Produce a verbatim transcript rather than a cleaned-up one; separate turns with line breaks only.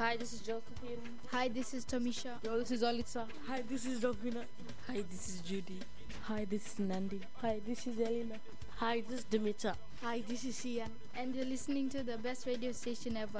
Hi, this is Josephine.
Hi, this is Tomisha.
Yo, this is Olitsa.
Hi, this is Ravina.
Hi, this is Judy.
Hi, this is Nandi.
Hi, this is Elena.
Hi, this is Dimitra.
Hi, this is Ian.
And you're listening to the best radio station ever.